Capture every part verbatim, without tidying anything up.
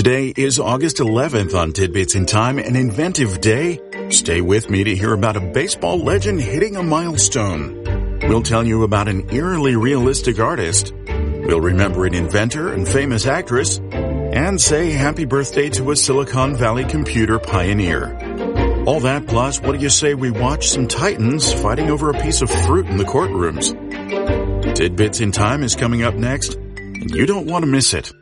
Today is August eleventh on Tidbits in Time, an inventive day. Stay with me to hear about a baseball legend hitting a milestone. We'll tell you about an eerily realistic artist. We'll remember an inventor and famous actress, and say happy birthday to a Silicon Valley computer pioneer. All that plus, what do you say we watch some titans fighting over a piece of fruit in the courtrooms? Tidbits in Time is coming up next, and you don't want to miss it.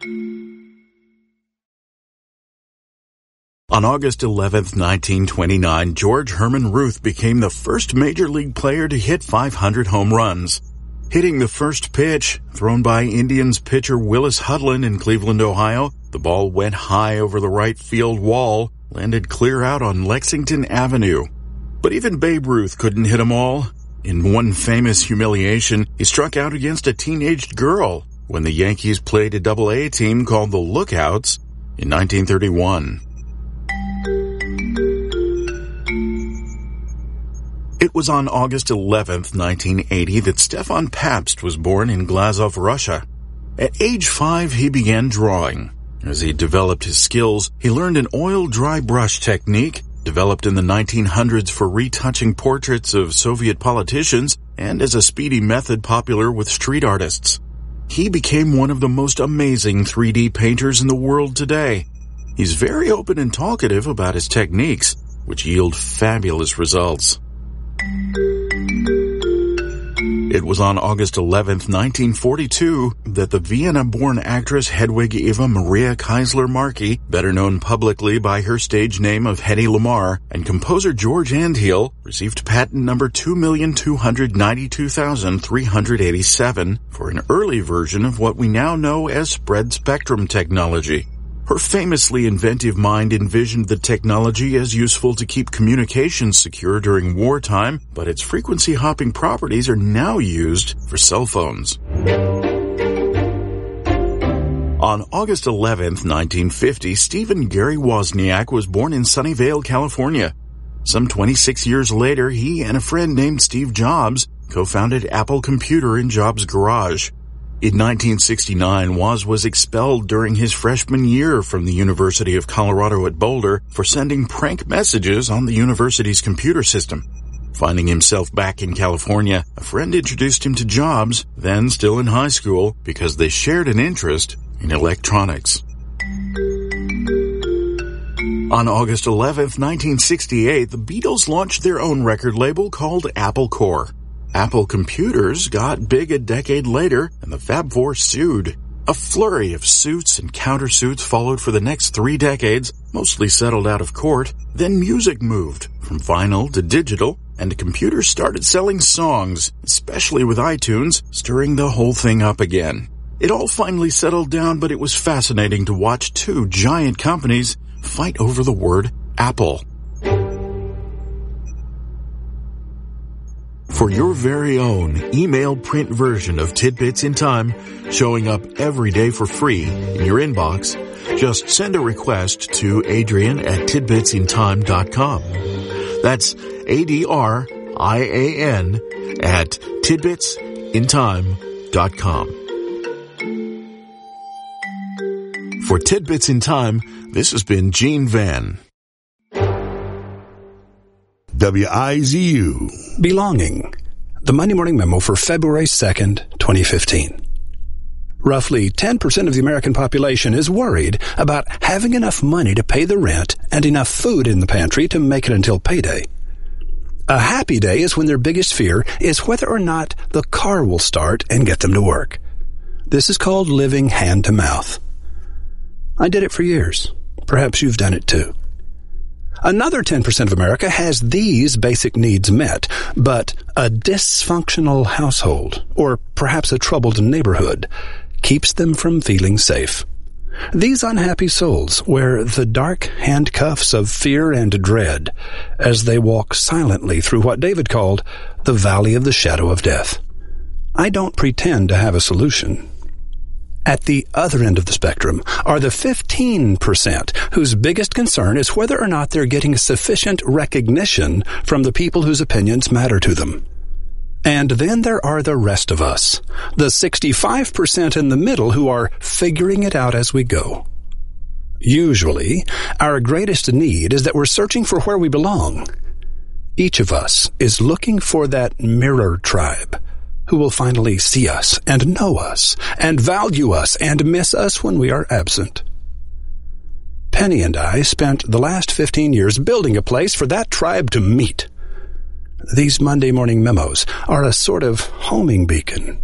On August eleventh, nineteen twenty-nine, George Herman Ruth became the first major league player to hit five hundred home runs. Hitting the first pitch, thrown by Indians pitcher Willis Hudlin in Cleveland, Ohio, the ball went high over the right field wall, landed clear out on Lexington Avenue. But even Babe Ruth couldn't hit them all. In one famous humiliation, he struck out against a teenaged girl when the Yankees played a double A team called the Lookouts in nineteen thirty-one. It was on August eleventh, nineteen eighty, that Stefan Pabst was born in Glazov, Russia. At age five, he began drawing. As he developed his skills, he learned an oil dry brush technique developed in the nineteen hundreds for retouching portraits of Soviet politicians and as a speedy method popular with street artists. He became one of the most amazing three D painters in the world today. He's very open and talkative about his techniques, which yield fabulous results. It was on August eleventh, nineteen forty-two, that the Vienna-born actress Hedwig Eva Maria Keisler-Markey, better known publicly by her stage name of Hedy Lamarr, and composer George Andhiel received patent number two million two hundred ninety-two thousand three hundred eighty-seven for an early version of what we now know as spread-spectrum technology. Her famously inventive mind envisioned the technology as useful to keep communications secure during wartime, but its frequency-hopping properties are now used for cell phones. On August eleventh, nineteen fifty, Stephen Gary Wozniak was born in Sunnyvale, California. Some twenty-six years later, he and a friend named Steve Jobs co-founded Apple Computer in Jobs' garage. In nineteen sixty-nine, Woz was expelled during his freshman year from the University of Colorado at Boulder for sending prank messages on the university's computer system. Finding himself back in California, a friend introduced him to Jobs, then still in high school, because they shared an interest in electronics. On August eleventh, nineteen sixty-eight, the Beatles launched their own record label called Apple Corps. Apple Computers got big a decade later, and the Fab Four sued. A flurry of suits and countersuits followed for the next three decades, mostly settled out of court. Then music moved from vinyl to digital, and computers started selling songs, especially with iTunes, stirring the whole thing up again. It all finally settled down, but it was fascinating to watch two giant companies fight over the word Apple. For your very own email print version of Tidbits in Time, showing up every day for free in your inbox, just send a request to Adrian at tidbits in time dot com. That's A D R I A N at tidbits in time dot com. For Tidbits in Time, this has been Gene Van. W I Z U. Belonging. The Monday Morning Memo for February second, twenty fifteen. Roughly ten percent of the American population is worried about having enough money to pay the rent and enough food in the pantry to make it until payday. A happy day is when their biggest fear is whether or not the car will start and get them to work. This is called living hand to mouth. I did it for years. Perhaps you've done it too. Another ten percent of America has these basic needs met, but a dysfunctional household, or perhaps a troubled neighborhood, keeps them from feeling safe. These unhappy souls wear the dark handcuffs of fear and dread as they walk silently through what David called the valley of the shadow of death. I don't pretend to have a solution. At the other end of the spectrum are the fifteen percent whose biggest concern is whether or not they're getting sufficient recognition from the people whose opinions matter to them. And then there are the rest of us, the sixty-five percent in the middle who are figuring it out as we go. Usually, our greatest need is that we're searching for where we belong. Each of us is looking for that mirror tribe who will finally see us and know us and value us and miss us when we are absent. Penny and I spent the last fifteen years building a place for that tribe to meet. These Monday morning memos are a sort of homing beacon.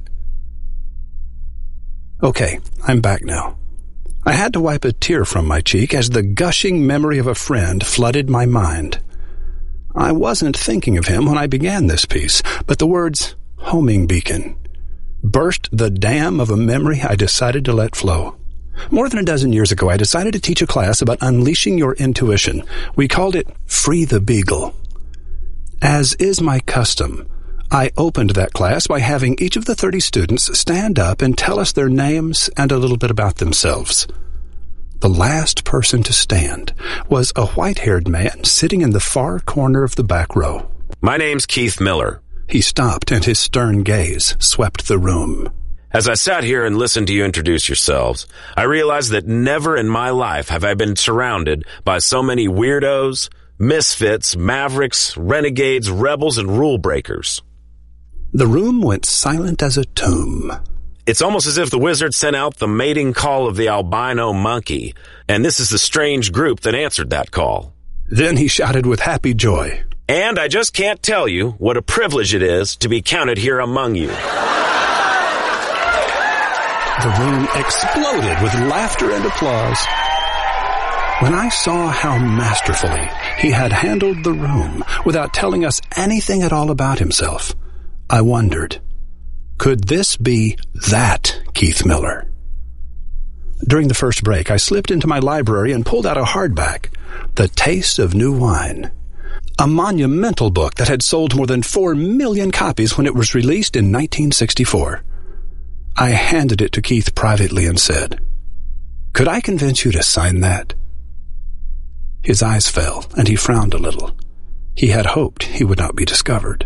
Okay, I'm back now. I had to wipe a tear from my cheek as the gushing memory of a friend flooded my mind. I wasn't thinking of him when I began this piece, but the words homing beacon burst the dam of a memory I decided to let flow. More than a dozen years ago, I decided to teach a class about unleashing your intuition. We called it Free the Beagle. As is my custom, I opened that class by having each of the thirty students stand up and tell us their names and a little bit about themselves. The last person to stand was a white-haired man sitting in the far corner of the back row. My name's Keith Miller. He stopped, and his stern gaze swept the room. As I sat here and listened to you introduce yourselves, I realized that never in my life have I been surrounded by so many weirdos, misfits, mavericks, renegades, rebels, and rule breakers. The room went silent as a tomb. It's almost as if the wizard sent out the mating call of the albino monkey, and this is the strange group that answered that call. Then he shouted with happy joy, "And I just can't tell you what a privilege it is to be counted here among you." The room exploded with laughter and applause. When I saw how masterfully he had handled the room without telling us anything at all about himself, I wondered, could this be that Keith Miller? During the first break, I slipped into my library and pulled out a hardback, The Taste of New Wine, a monumental book that had sold more than four million copies when it was released in nineteen sixty-four. I handed it to Keith privately and said, "Could I convince you to sign that?" His eyes fell, and he frowned a little. He had hoped he would not be discovered.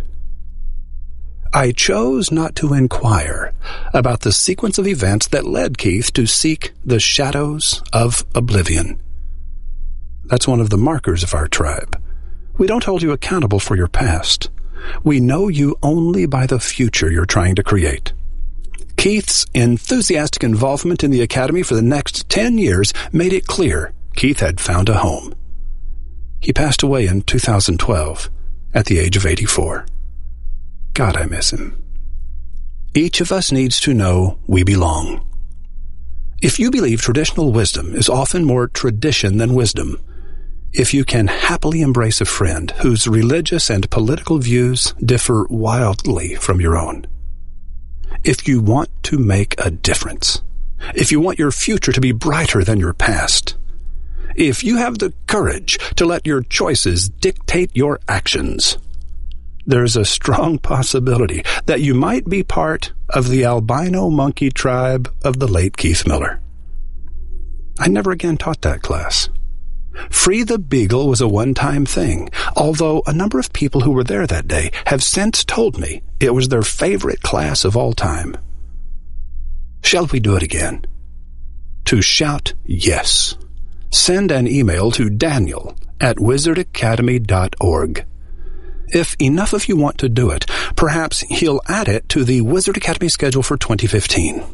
I chose not to inquire about the sequence of events that led Keith to seek the shadows of oblivion. That's one of the markers of our tribe. We don't hold you accountable for your past. We know you only by the future you're trying to create. Keith's enthusiastic involvement in the Academy for the next ten years made it clear Keith had found a home. He passed away in two thousand twelve at the age of eighty-four. God, I miss him. Each of us needs to know we belong. If you believe traditional wisdom is often more tradition than wisdom, if you can happily embrace a friend whose religious and political views differ wildly from your own, if you want to make a difference, if you want your future to be brighter than your past, if you have the courage to let your choices dictate your actions, there's a strong possibility that you might be part of the albino monkey tribe of the late Keith Miller. I never again taught that class. Free the Beagle was a one-time thing, although a number of people who were there that day have since told me it was their favorite class of all time. Shall we do it again? To shout yes, send an email to Daniel at wizard academy dot org. If enough of you want to do it, perhaps he'll add it to the Wizard Academy schedule for twenty fifteen.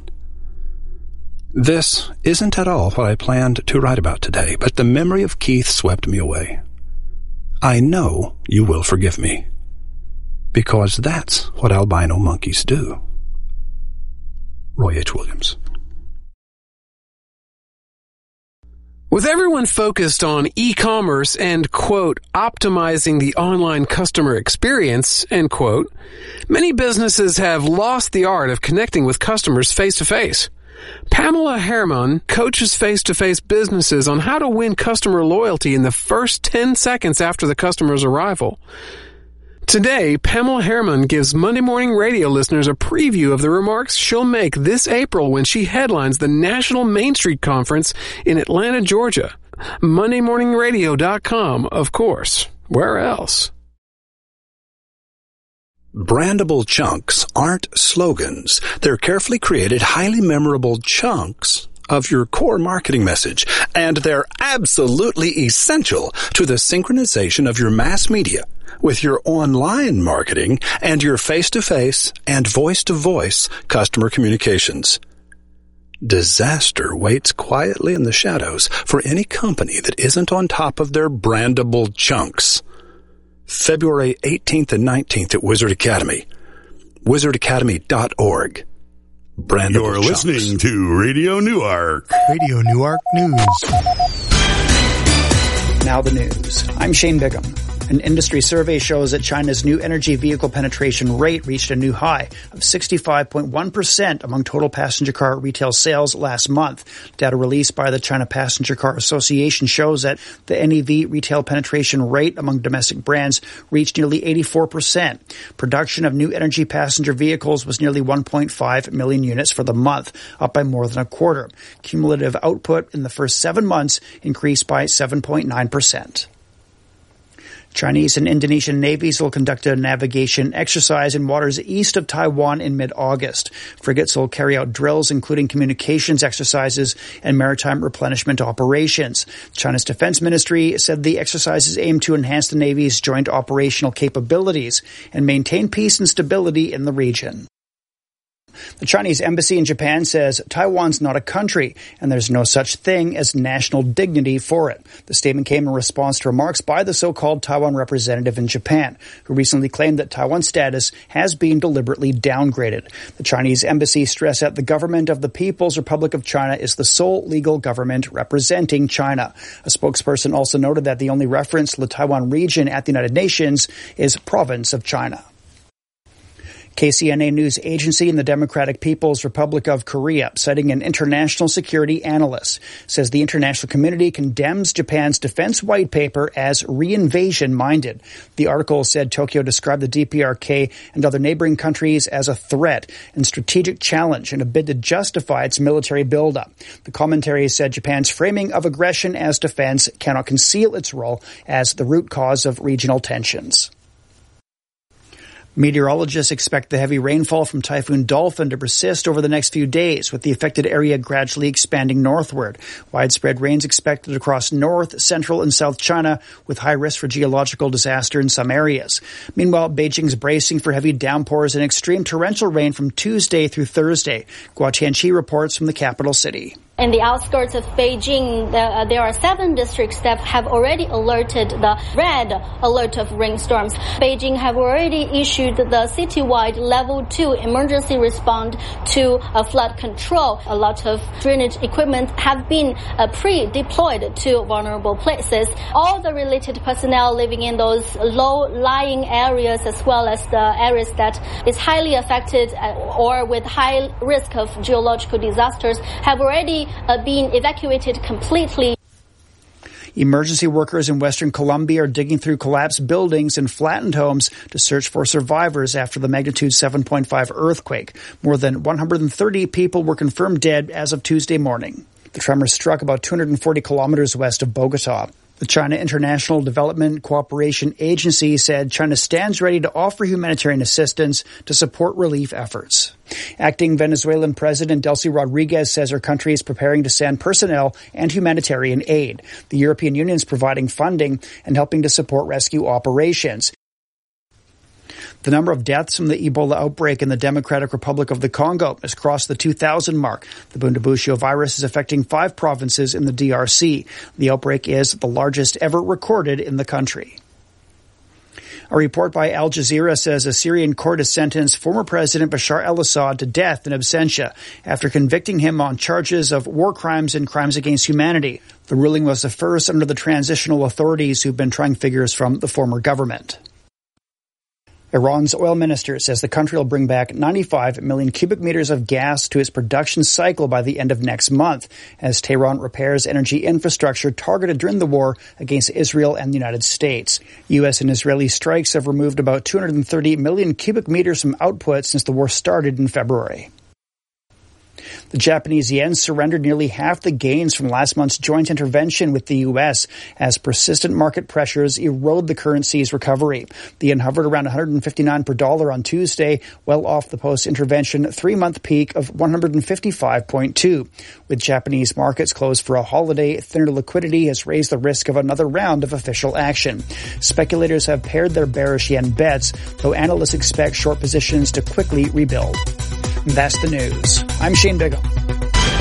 This isn't at all what I planned to write about today, but the memory of Keith swept me away. I know you will forgive me, because that's what albino monkeys do. Roy H. Williams. With everyone focused on e-commerce and, quote, optimizing the online customer experience, end quote, many businesses have lost the art of connecting with customers face-to-face. Pamela Herman coaches face-to-face businesses on how to win customer loyalty in the first ten seconds after the customer's arrival. Today, Pamela Herman gives Monday Morning Radio listeners a preview of the remarks she'll make this April when she headlines the National Main Street Conference in Atlanta, Georgia. Monday Morning Radio dot com, of course. Where else? Brandable chunks aren't slogans. They're carefully created, highly memorable chunks of your core marketing message, and they're absolutely essential to the synchronization of your mass media with your online marketing and your face-to-face and voice-to-voice customer communications. Disaster waits quietly in the shadows for any company that isn't on top of their brandable chunks. February eighteenth and nineteenth at Wizard Academy. wizard academy dot org. Brandable You're chunks. listening to Radio Newark. Radio Newark News. Now the news. I'm Shane Bigham. An industry survey shows that China's new energy vehicle penetration rate reached a new high of sixty-five point one percent among total passenger car retail sales last month. Data released by the China Passenger Car Association shows that the N E V retail penetration rate among domestic brands reached nearly eighty-four percent. Production of new energy passenger vehicles was nearly one point five million units for the month, up by more than a quarter. Cumulative output in the first seven months increased by seven point nine percent. Chinese and Indonesian navies will conduct a navigation exercise in waters east of Taiwan in mid-August. Frigates will carry out drills including communications exercises and maritime replenishment operations. China's defense ministry said the exercises aim to enhance the Navy's joint operational capabilities and maintain peace and stability in the region. The Chinese embassy in Japan says Taiwan's not a country, and there's no such thing as national dignity for it. The statement came in response to remarks by the so-called Taiwan representative in Japan, who recently claimed that Taiwan's status has been deliberately downgraded. The Chinese embassy stressed that the government of the People's Republic of China is the sole legal government representing China. A spokesperson also noted that the only reference to the Taiwan region at the United Nations is province of China. K C N A News Agency in the Democratic People's Republic of Korea, citing an international security analyst, says the international community condemns Japan's defense white paper as re-invasion-minded. The article said Tokyo described the D P R K and other neighboring countries as a threat and strategic challenge in a bid to justify its military buildup. The commentary said Japan's framing of aggression as defense cannot conceal its role as the root cause of regional tensions. Meteorologists expect the heavy rainfall from Typhoon Dolphin to persist over the next few days, with the affected area gradually expanding northward. Widespread rains expected across north, central, and south China, with high risk for geological disaster in some areas. Meanwhile, Beijing's bracing for heavy downpours and extreme torrential rain from Tuesday through Thursday. Guo Tianqi reports from the capital city. In the outskirts of Beijing, the, uh, there are seven districts that have already alerted the red alert of rainstorms. Beijing have already issued the citywide level two emergency response to uh, flood control. A lot of drainage equipment have been uh, pre-deployed to vulnerable places. All the related personnel living in those low-lying areas, as well as the areas that is highly affected uh, or with high risk of geological disasters, have already Uh, being evacuated completely. Emergency workers in Western Colombia are digging through collapsed buildings and flattened homes to search for survivors after the magnitude seven point five earthquake. More than one hundred thirty people were confirmed dead as of Tuesday morning. The tremor struck about two hundred forty kilometers west of Bogota. The China International Development Cooperation Agency said China stands ready to offer humanitarian assistance to support relief efforts. Acting Venezuelan President Delcy Rodriguez says her country is preparing to send personnel and humanitarian aid. The European Union is providing funding and helping to support rescue operations. The number of deaths from the Ebola outbreak in the Democratic Republic of the Congo has crossed the two thousand mark. The Bundibugyo virus is affecting five provinces in the D R C. The outbreak is the largest ever recorded in the country. A report by Al Jazeera says a Syrian court has sentenced former President Bashar al-Assad to death in absentia after convicting him on charges of war crimes and crimes against humanity. The ruling was the first under the transitional authorities who've been trying figures from the former government. Iran's oil minister says the country will bring back ninety-five million cubic meters of gas to its production cycle by the end of next month, as Tehran repairs energy infrastructure targeted during the war against Israel and the United States. U S and Israeli strikes have removed about two hundred thirty million cubic meters from output since the war started in February. The Japanese yen surrendered nearly half the gains from last month's joint intervention with the U S as persistent market pressures erode the currency's recovery. The yen hovered around one hundred fifty-nine per dollar on Tuesday, well off the post-intervention three-month peak of one hundred fifty-five point two. With Japanese markets closed for a holiday, thinner liquidity has raised the risk of another round of official action. Speculators have paired their bearish yen bets, though analysts expect short positions to quickly rebuild. That's the news. I'm Shane Bigham.